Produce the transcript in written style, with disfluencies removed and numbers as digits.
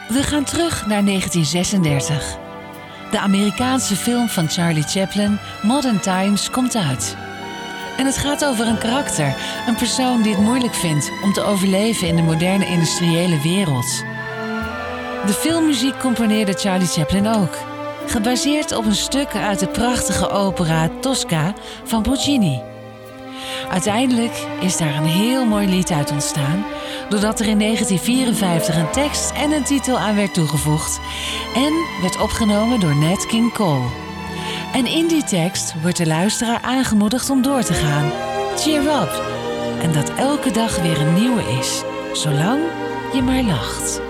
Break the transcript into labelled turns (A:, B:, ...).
A: We gaan terug naar 1936. De Amerikaanse film van Charlie Chaplin, Modern Times, komt uit. En het gaat over een karakter, een persoon die het moeilijk vindt om te overleven in de moderne industriële wereld. De filmmuziek componeerde Charlie Chaplin ook, gebaseerd op een stuk uit de prachtige opera Tosca van Puccini. Uiteindelijk is daar een heel mooi lied uit ontstaan, doordat er in 1954 een tekst en een titel aan werd toegevoegd en werd opgenomen door Nat King Cole. En in die tekst wordt de luisteraar aangemoedigd om door te gaan. Cheer up! En dat elke dag weer een nieuwe is, zolang je maar lacht.